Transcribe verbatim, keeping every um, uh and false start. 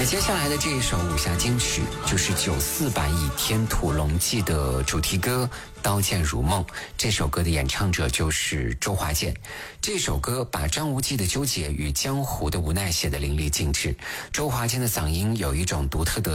接下来的这一首武侠金曲就是九四版《倚天屠龙记》的主题歌《刀剑如梦》，这首歌的演唱者就是周华健。这首歌把张无忌的纠结与江湖的无奈写得淋漓尽致，周华健的嗓音有一种独特的